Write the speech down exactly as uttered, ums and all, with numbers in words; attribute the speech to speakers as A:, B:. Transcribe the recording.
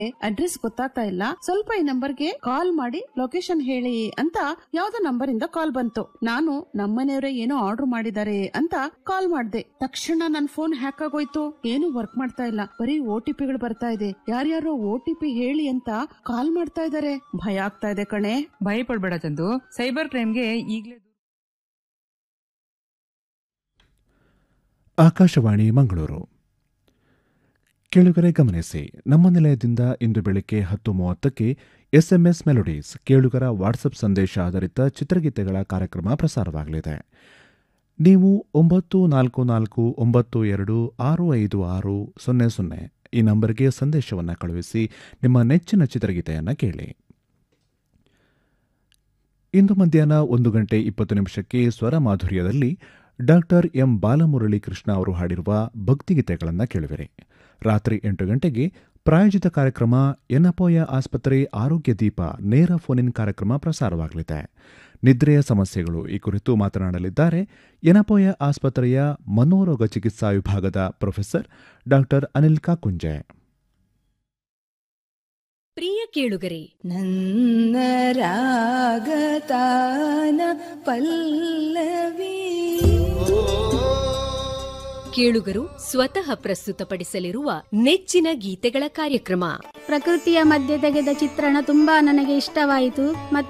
A: Address ಗೊತ್ತಾಗ್ತಾ ಇಲ್ಲ, ಸ್ವಲ್ಪ ಈ ನಂಬರ್ಗೆ ಕಾಲ್ ಮಾಡಿ ಲೊಕೇಶನ್ ಹೇಳಿ ಅಂತ ಯಾವ್ದೋ ನಂಬರ್ ಇಂದ ಕಾಲ್ ಬಂತು. ನಾನು ನಮ್ಮನೆಯವರೇ ಏನೋ ಆರ್ಡರ್ ಮಾಡಿದ್ದಾರೆ ಅಂತ ಕಾಲ್ ಮಾಡ್ದೆ. ತಕ್ಷಣ ನನ್ ಫೋನ್ ಹ್ಯಾಕ್ ಆಗೋಯ್ತು. ಏನು ವರ್ಕ್ ಮಾಡ್ತಾ ಇಲ್ಲ, ಬರೀ ಓ ಟಿ ಪಿಗಳು ಬರ್ತಾ ಇದೆ. ಯಾರ್ಯಾರೋ ಓ ಟಿ ಪಿ ಹೇಳಿ ಅಂತ ಕಾಲ್ ಮಾಡ್ತಾ ಇದಾರೆ. ಭಯ ಆಗ್ತಾ ಇದೆ ಕಣೆ.
B: ಭಯ ಪಡ್ಬೇಡ ಚಂದು, ಸೈಬರ್ ಕ್ರೈಮ್ಗೆ ಈಗಲೇ.
C: ಆಕಾಶವಾಣಿ ಮಂಗಳೂರು. ಕೇಳುಗರೆ ಗಮನಿಸಿ, ನಮ್ಮ ನಿಲಯದಿಂದ ಇಂದು ಬೆಳಿಗ್ಗೆ ಹತ್ತು ಮೂವತ್ತಕ್ಕೆ ಎಸ್ಎಂಎಸ್ ಮೆಲೋಡೀಸ್ ಕೇಳುಗರ ವಾಟ್ಸಪ್ ಸಂದೇಶ ಆಧಾರಿತ ಚಿತ್ರಗೀತೆಗಳ ಕಾರ್ಯಕ್ರಮ ಪ್ರಸಾರವಾಗಲಿದೆ. ನೀವು ಒಂಬತ್ತು ನಾಲ್ಕು ನಾಲ್ಕು ಒಂಬತ್ತು ಎರಡು ಆರು ಐದು ಆರು ಸೊನ್ನೆ ಸೊನ್ನೆ ಈ ನಂಬರ್ಗೆ ಸಂದೇಶವನ್ನು ಕಳುಹಿಸಿ ನಿಮ್ಮ ನೆಚ್ಚಿನ ಚಿತ್ರಗೀತೆಯನ್ನು ಕೇಳಿ. ಇಂದು ಮಧ್ಯಾಹ್ನ ಒಂದು ಗಂಟೆ ಇಪ್ಪತ್ತು ನಿಮಿಷಕ್ಕೆ ಸ್ವರ ಮಾಧುರ್ಯದಲ್ಲಿ ಡಾಕ್ಟರ್ ಎಂ ಬಾಲಮುರಳಿ ಕೃಷ್ಣ ಅವರು ಹಾಡಿರುವ ಭಕ್ತಿಗೀತೆಗಳನ್ನು ಕೇಳುವಿರಿ. ರಾತ್ರಿ ಎಂಟು ಗಂಟೆಗೆ ಪ್ರಾಯೋಜಿತ ಕಾರ್ಯಕ್ರಮ ಎನಪೋಯ ಆಸ್ಪತ್ರೆ ಆರೋಗ್ಯ ದೀಪ ನೇರ ಫೋನ್ ಇನ್ ಕಾರ್ಯಕ್ರಮ ಪ್ರಸಾರವಾಗಲಿದೆ. ನಿದ್ರೆಯ ಸಮಸ್ಯೆಗಳು ಈ ಕುರಿತು ಮಾತನಾಡಲಿದ್ದಾರೆ ಎನಪೋಯ ಆಸ್ಪತ್ರೆಯ ಮನೋರೋಗ ಚಿಕಿತ್ಸಾ ವಿಭಾಗದ ಪ್ರೊಫೆಸರ್ ಡಾಕ್ಟರ್ ಅನಿಲ್ ಕಾಕುಂಜೆ.
D: ಪ್ರಿಯ ಕೇಳುಗರೆ, ನನ್ನ ರಾಗತಾನ ಪಲ್ಲವಿ ಕೇಳುಗರು ಸ್ವತಃ ಪ್ರಸ್ತುತಪಡಿಸಲಿರುವ ನೆಚ್ಚಿನ ಗೀತೆಗಳ ಕಾರ್ಯಕ್ರಮ.
E: ಪ್ರಕೃತಿಯ ಮಧ್ಯೆ ತೆಗೆದ ಚಿತ್ರಣ ತುಂಬಾ ನನಗೆ ಇಷ್ಟವಾಯಿತು.